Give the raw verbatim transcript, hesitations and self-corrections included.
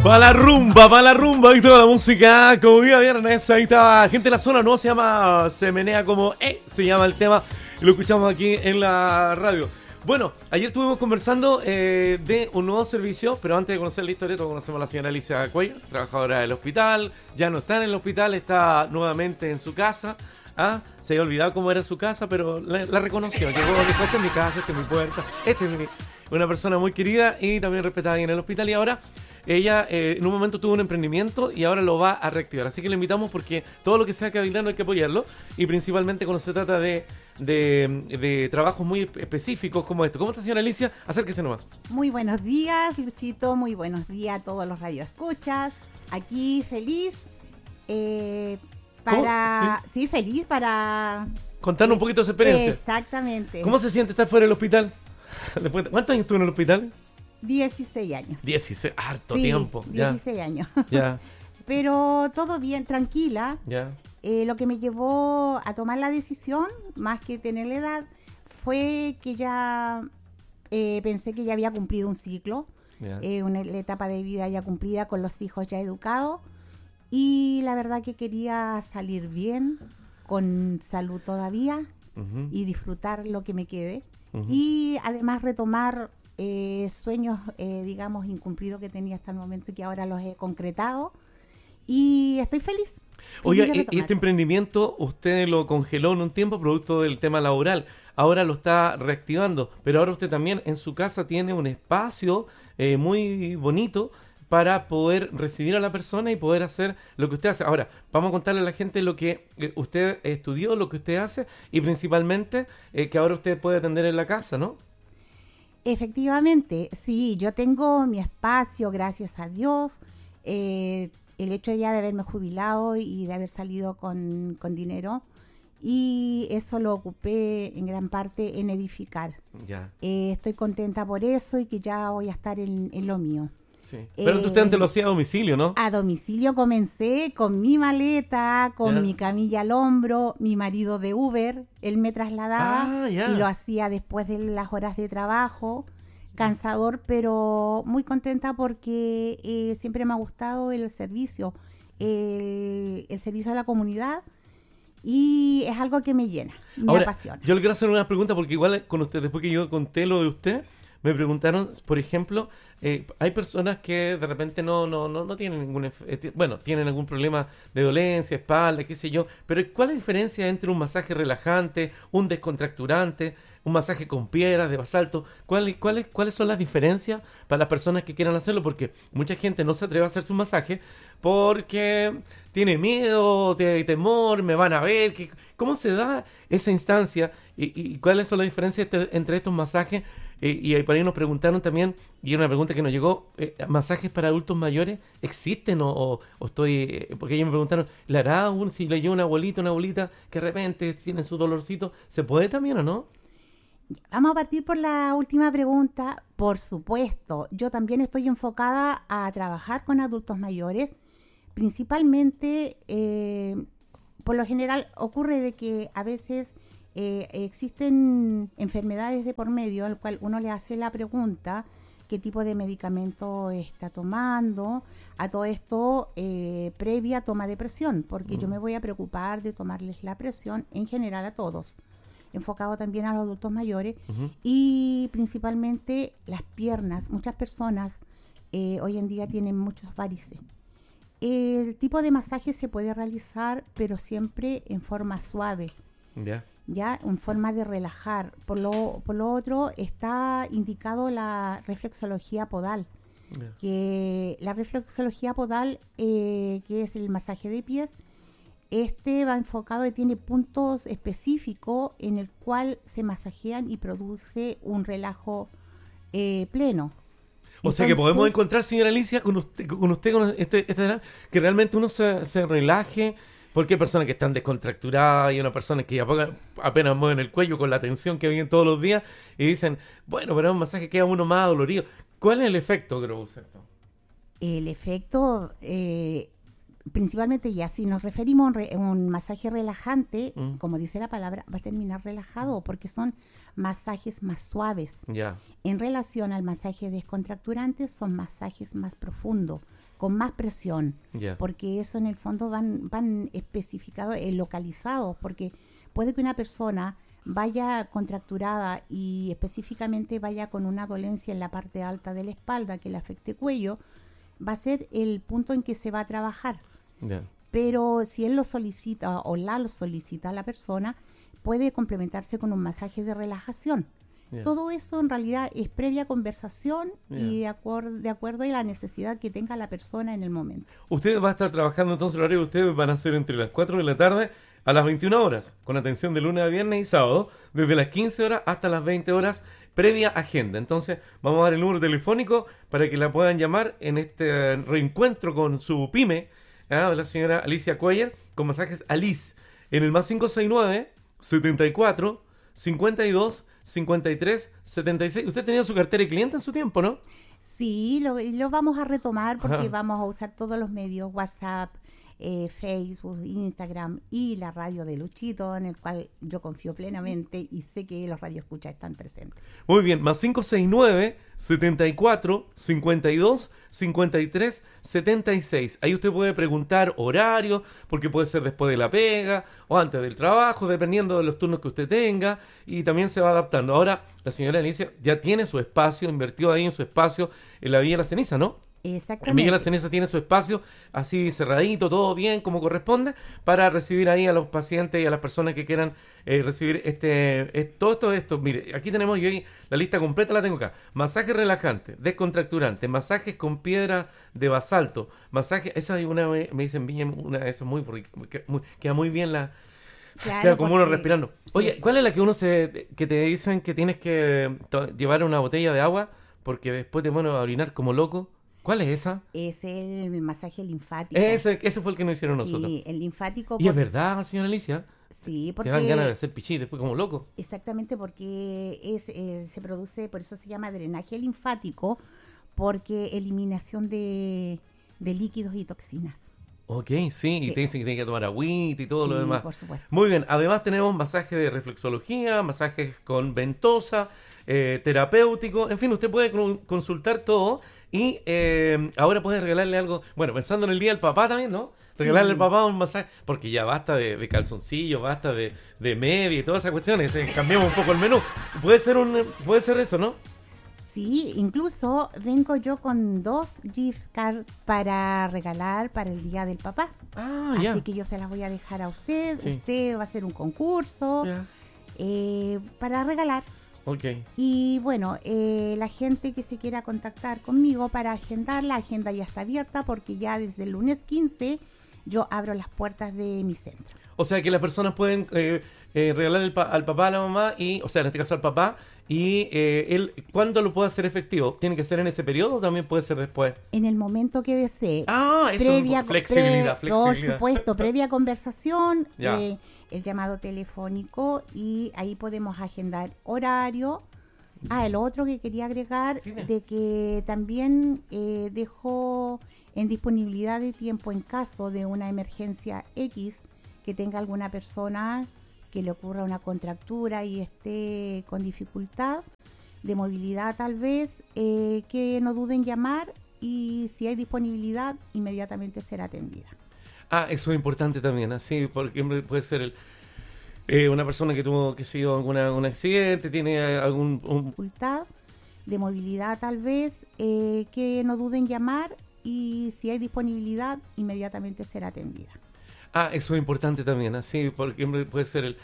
Pa' la rumba, pa' la rumba, y toda la música, como día viernes, ahí está, gente de la zona, no se llama, se menea como, eh, se llama el tema, y lo escuchamos aquí en la radio. Bueno, ayer estuvimos conversando eh, de un nuevo servicio, pero antes de conocer la historia, todos conocemos a la señora Alicia Cuello, trabajadora del hospital, ya no está en el hospital, está nuevamente en su casa, ¿ah? Se había olvidado cómo era su casa, pero la, la reconoció, llegó, dijo, esta es mi casa, esta es mi puerta, esta es mi... Una persona muy querida y también respetada ahí en el hospital, y ahora... Ella eh, en un momento tuvo un emprendimiento y ahora lo va a reactivar. Así que le invitamos porque todo lo que sea cabilano hay que apoyarlo. Y principalmente cuando se trata de, de, de trabajos muy específicos como esto. ¿Cómo está, señora Alicia? Acérquese nomás. Muy buenos días, Luchito. Muy buenos días a todos los radioescuchas. Aquí feliz eh, para... ¿Sí? sí, feliz para... Contarnos eh, un poquito de su experiencia. Exactamente. ¿Cómo se siente estar fuera del hospital? Después de, ¿cuántos años estuvo en el hospital? dieciséis años. dieciséis, harto sí, tiempo. dieciséis ya. años. Ya. Pero todo bien, tranquila. Ya. Eh, lo que me llevó a tomar la decisión, más que tener la edad, fue que ya eh, pensé que ya había cumplido un ciclo, eh, una la etapa de vida ya cumplida, con los hijos ya educados, y la verdad que quería salir bien, con salud todavía, uh-huh. y disfrutar lo que me quede, uh-huh. y además retomar Eh, sueños, eh, digamos, incumplidos que tenía hasta el momento y que ahora los he concretado y estoy feliz. Oye, ¿y este emprendimiento usted lo congeló en un tiempo producto del tema laboral? Ahora lo está reactivando, pero ahora usted también en su casa tiene un espacio eh, muy bonito para poder recibir a la persona y poder hacer lo que usted hace. Ahora, vamos a contarle a la gente lo que eh, usted estudió, lo que usted hace y principalmente eh, que ahora usted puede atender en la casa, ¿no? Efectivamente, sí, yo tengo mi espacio, gracias a Dios. Eh, el hecho ya de haberme jubilado y de haber salido con, con dinero, y eso lo ocupé en gran parte en edificar. Ya. Eh, estoy contenta por eso y que ya voy a estar en, en lo mío. Sí. Pero eh, usted antes lo hacía a domicilio, ¿no? A domicilio comencé con mi maleta, con ya. mi camilla al hombro, mi marido de Uber, él me trasladaba ah, y lo hacía después de las horas de trabajo, cansador, pero muy contenta porque eh, siempre me ha gustado el servicio, el, el servicio a la comunidad, y es algo que me llena, me Ahora, apasiona. Yo le quiero hacer una pregunta porque igual con usted, después que yo conté lo de usted, me preguntaron, por ejemplo, eh, hay personas que de repente no no no, no tienen ningún, eh, bueno, tienen algún problema de dolencia, espalda, qué sé yo, pero ¿cuál es la diferencia entre un masaje relajante, un descontracturante, un masaje con piedras de basalto? ¿Cuál, cuál es, ¿Cuáles son las diferencias para las personas que quieran hacerlo? Porque mucha gente no se atreve a hacerse un masaje porque tiene miedo, tiene temor, me van a ver. Que, ¿cómo se da esa instancia? ¿Y, y cuáles son las diferencias entre, entre estos masajes? Eh, y por ahí nos preguntaron también, y una pregunta que nos llegó, eh, ¿masajes para adultos mayores existen o, o, o estoy...? Eh, porque ellos me preguntaron, ¿le hará un, si le lleva una abuelita, una abuelita que de repente tiene su dolorcito, ¿se puede también o no? Vamos a partir por la última pregunta. Por supuesto, yo también estoy enfocada a trabajar con adultos mayores, principalmente, eh, por lo general ocurre de que a veces... Eh, existen enfermedades de por medio al cual uno le hace la pregunta qué tipo de medicamento está tomando, a todo esto eh, previa toma de presión, porque mm. yo me voy a preocupar de tomarles la presión en general a todos, enfocado también a los adultos mayores, uh-huh. y principalmente las piernas. Muchas personas eh, hoy en día tienen muchos varices. El tipo de masaje se puede realizar, pero siempre en forma suave. Yeah. Ya en forma de relajar. Por lo, por lo otro está indicado la reflexología podal, yeah. que la reflexología podal, eh, que es el masaje de pies, este va enfocado y tiene puntos específicos en el cual se masajean y produce un relajo eh, pleno. O Entonces, sea que podemos encontrar, señora Alicia, con usted, con usted con este, este, que realmente uno se, se relaje. Porque hay personas que están descontracturadas y hay una persona que apenas mueven el cuello con la tensión que vienen todos los días y dicen, bueno, pero es un masaje queda uno más dolorido. ¿Cuál es el efecto que produce esto? El efecto, eh, principalmente ya, si nos referimos a un, re, un masaje relajante, mm. como dice la palabra, va a terminar relajado porque son masajes más suaves. Yeah. En relación al masaje descontracturante, son masajes más profundos. con más presión, Ya. porque eso en el fondo van, van especificados, eh, localizados, porque puede que una persona vaya contracturada y específicamente vaya con una dolencia en la parte alta de la espalda que le afecte cuello, va a ser el punto en que se va a trabajar. Ya. Pero si él lo solicita o la lo solicita a la persona, puede complementarse con un masaje de relajación. Ya. Todo eso en realidad es previa conversación Ya. y de, acuer- de acuerdo a la necesidad que tenga la persona en el momento. Usted va a estar trabajando entonces, el horario de ustedes van a ser entre las cuatro de la tarde a las veintiuna horas, con atención de lunes a viernes y sábado, desde las quince horas hasta las veinte horas, previa agenda. Entonces, vamos a dar el número telefónico para que la puedan llamar en este reencuentro con su pyme, ¿ah? De la señora Alicia Cuellar, con masajes Alice, en el más cinco seis nueve, setenta y cuatro, cincuenta y dos, cincuenta y tres, setenta y seis. Usted tenía su cartera de cliente en su tiempo, ¿no? Sí, lo, lo vamos a retomar porque Ajá. vamos a usar todos los medios, WhatsApp, eh, Facebook, Instagram y la radio de Luchito, en el cual yo confío plenamente y sé que los radioescuchas están presentes. Muy bien, más cinco seis nueve, setenta y cuatro, cincuenta y dos, cincuenta y tres, setenta y seis. Ahí usted puede preguntar horario, porque puede ser después de la pega o antes del trabajo, dependiendo de los turnos que usted tenga, y también se va adaptando. Ahora, la señora Alicia ya tiene su espacio, invirtió ahí en su espacio en la Villa La Ceniza, ¿no? En Villa Exactamente. La Ceniza tiene su espacio así cerradito, todo bien, como corresponde, para recibir ahí a los pacientes y a las personas que quieran eh, recibir este, es- todo esto, esto. Mire, aquí tenemos yo ahí la lista completa, la tengo acá. Masaje relajante, descontracturante, masajes con piedra de basalto, masaje, esa hay una vez me dicen Viña, una de esas muy rica, que- muy- queda muy bien la, Claro, queda como uno porque- respirando. Oye, sí. ¿cuál es la que uno se, que te dicen que tienes que to- llevar una botella de agua porque después te pones a orinar como loco? ¿Cuál es esa? Es el masaje linfático. Ese, ese fue el que nos hicieron nosotros. Sí, el linfático. Y es por- verdad, señora Alicia, Sí, te dan ganas de porque hacer pichí después como loco. exactamente porque es, eh, se produce, por eso se llama drenaje linfático, porque eliminación de, de líquidos y toxinas. Ok, sí, y Sí. te dicen que tienes que tomar agüita y todo lo Sí, demás. por supuesto. Muy bien, además tenemos masaje de reflexología, masajes con ventosa, eh, terapéutico, en fin, usted puede con- consultar todo y eh, ahora puede regalarle algo, bueno, pensando en el día del papá también, ¿no? Regalarle Sí. al papá un masaje, porque ya basta de, de calzoncillos, basta de, de media y todas esas cuestiones, eh, cambiemos un poco el menú. Puede ser un, puede ser eso, ¿no? Sí, incluso vengo yo con dos gift cards para regalar para el Día del Papá. Ah, ya. Así que yo se las voy a dejar a usted. Sí. Usted va a hacer un concurso Ya. eh, para regalar. Ok. Y bueno, eh, la gente que se quiera contactar conmigo para agendar, la agenda ya está abierta porque ya desde el lunes quince yo abro las puertas de mi centro. O sea que las personas pueden eh, eh, regalar el pa- al papá, a la mamá, y, o sea, en este caso al papá, y eh, él, ¿cuándo lo puede hacer efectivo? ¿Tiene que ser en ese periodo o también puede ser después? En el momento que desee. Ah, eso previa, es flexibilidad, pre- flexibilidad. Por supuesto, previa conversación, Ya. eh, el llamado telefónico y ahí podemos agendar horario. Ah, el otro que quería agregar, Sí, bien. de que también eh, dejo en disponibilidad de tiempo en caso de una emergencia X, que tenga alguna persona que le ocurra una contractura y esté con dificultad de movilidad tal vez, eh, que no duden en llamar y si hay disponibilidad, inmediatamente será atendida. Ah, eso es importante también, así, porque puede ser el, eh, una persona que tuvo, que sé yo, alguna, un accidente, tiene eh, algún... un- Dificultad de movilidad tal vez, eh, que no duden en llamar y si hay disponibilidad, inmediatamente será atendida. Ah, eso es importante también, así, porque puede ser el,